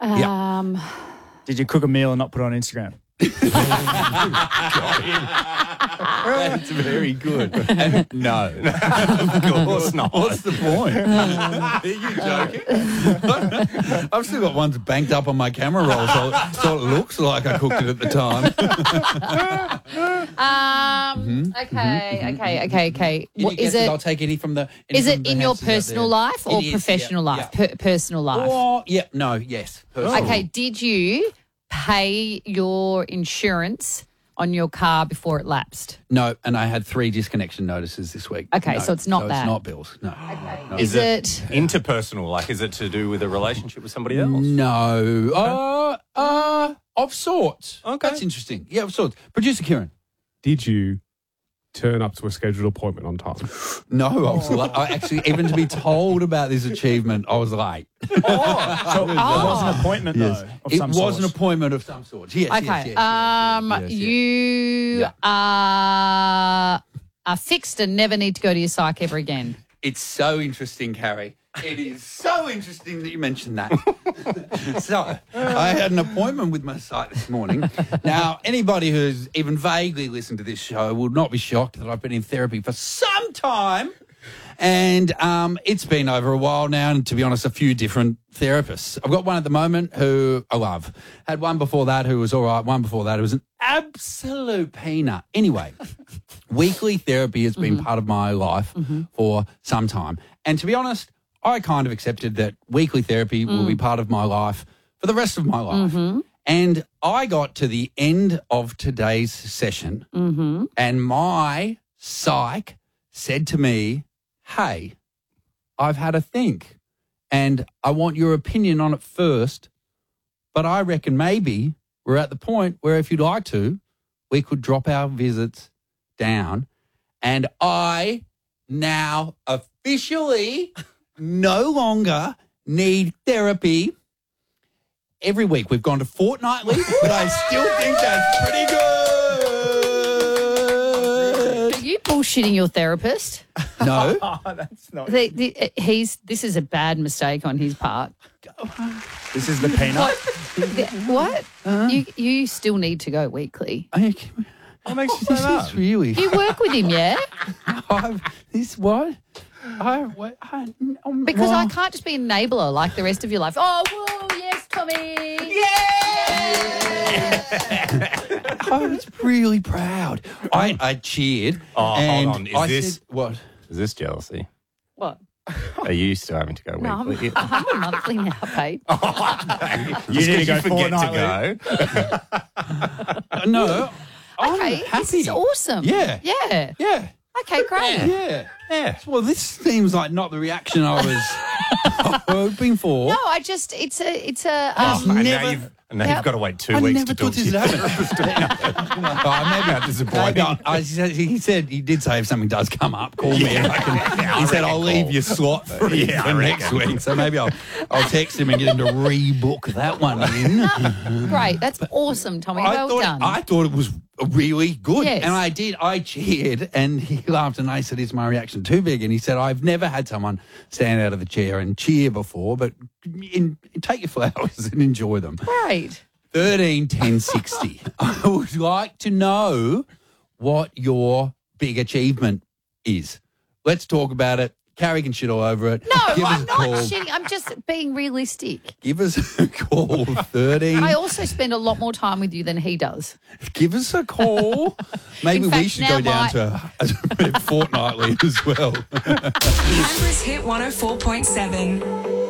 Did you cook a meal and not put it on Instagram? That's very good. No. Of course not. What's the point? Are you joking? I've still got ones banked up on my camera roll, so it looks like I cooked it at the time. Okay. What is it? I'll take any from the. Is it in your personal life or professional life? Personal life. Oh, yeah. No. Yes. Personal. Okay. Did you pay your insurance on your car before it lapsed? No, and I had 3 disconnection notices this week. Okay, No, so it's not that. It's not bills. No. Okay. No. Is it interpersonal? Like, is it to do with a relationship with somebody else? No. Of sorts. Okay. That's interesting. Yeah, of sorts. Producer Kieran. Did you turn up to a scheduled appointment on time? No, I was I actually, even to be told about this achievement, I was late. So it was an appointment, though, of It some was sort. an appointment of some sort. Yes, okay? yes. You are fixed and never need to go to your psych ever again. It's so interesting, Carrie. It is so interesting that you mentioned that. So, I had an appointment with my psych this morning. Now, anybody who's even vaguely listened to this show will not be shocked that I've been in therapy for some time. And it's been over a while now, and to be honest, a few different therapists. I've got one at the moment who I love. Had one before that who was all right. One before that who was an absolute peanut. Anyway, weekly therapy has been part of my life for some time. And to be honest, I kind of accepted that weekly therapy will be part of my life for the rest of my life. And I got to the end of today's session and my psych said to me, hey, I've had a think and I want your opinion on it first, but I reckon maybe we're at the point where if you'd like to, we could drop our visits down, and I now officially no longer need therapy. Every week we've gone to fortnightly, but I still think that's pretty good. Are you bullshitting your therapist? No. That's not. This is a bad mistake on his part. This is the peanut. What? You still need to go weekly. What makes you say This that? is really... You work with him, yeah? This what? Because I can't just be an enabler like the rest of your life. Oh, whoa, yes, Tommy. I was really proud. I cheered. Oh, and hold on. I Is said, what? this jealousy? What? Are you still having to go No, weekly? I'm a monthly now, babe. You need to go forget fortnightly. to go. No. Okay, I'm happy. this is awesome. Yeah. Yeah. Yeah. Okay, great. Yeah. Yeah. Well, this seems like not the reaction I was hoping for. No, it's a. And never- now you've got to wait 2 I weeks never to talk thought to this you. would happen. Maybe I'm disappointed. He did say if something does come up, call me. And he said I'll leave your slot free for next week. So maybe I'll text him and get him to rebook that one in. Great. That's awesome, Tommy. Well done. I thought it was really good. Yes. And I did. I cheered and he laughed and I said, is my reaction too big? And he said, I've never had someone stand out of the chair and cheer before, but take your flowers and enjoy them. Great. 13 10 60. I would like to know what your big achievement is. Let's talk about it. Carrie can shit all over it. No, Give us I'm a not call. shitting. I'm just being realistic. Give us a call. 13. I also spend a lot more time with you than he does. Give us a call. Maybe In we fact, should now go down to a fortnightly as well. Canberra's Hit 104.7.